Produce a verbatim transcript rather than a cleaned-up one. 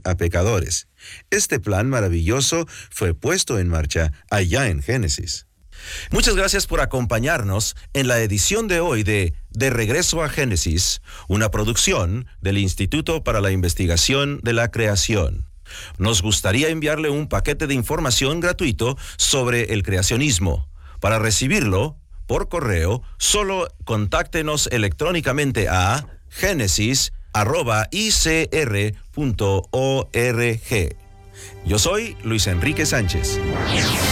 a pecadores. Este plan maravilloso fue puesto en marcha allá en Génesis. Muchas gracias por acompañarnos en la edición de hoy de De Regreso a Génesis, una producción del Instituto para la Investigación de la Creación. Nos gustaría enviarle un paquete de información gratuito sobre el creacionismo. Para recibirlo por correo, solo contáctenos electrónicamente a génesis arroba i c r punto org. Yo soy Luis Enrique Sánchez.